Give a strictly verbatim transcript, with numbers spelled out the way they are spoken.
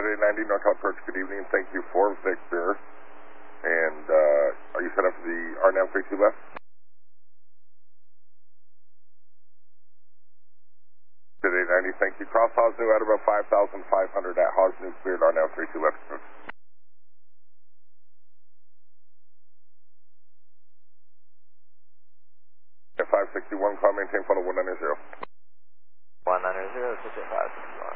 eight ninety, NorCal Approach, good evening. Thank you for Victor. And uh, are you set up for the R N A V three two left? eight ninety, thank you. Cross Hosnu at about five thousand five hundred at Hosnu, cleared R N A V three two left. At five sixty-one, call maintain, follow one nine zero. one nine zero, switch at five sixty-one.